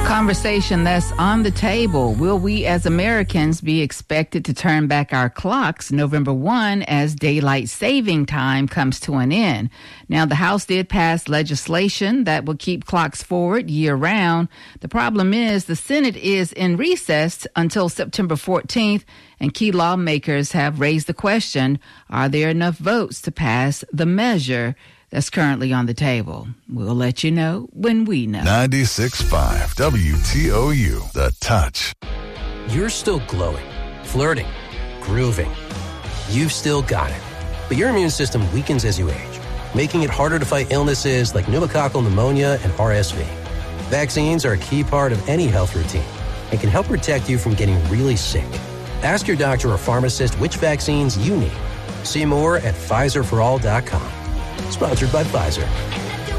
Conversation that's on the table. Will we as Americans be expected to turn back our clocks November 1 as daylight saving time comes to an end? Now, the House did pass legislation that will keep clocks forward year round. The problem is the Senate is in recess until September 14th, and key lawmakers have raised the question, are there enough votes to pass the measure that's currently on the table? We'll let you know when we know. 96.5 WTOU, The Touch. You're still glowing, flirting, grooving. You've still got it. But your immune system weakens as you age, making it harder to fight illnesses like pneumococcal pneumonia and RSV. Vaccines are a key part of any health routine and can help protect you from getting really sick. Ask your doctor or pharmacist which vaccines you need. See more at PfizerForAll.com. Sponsored by Pfizer.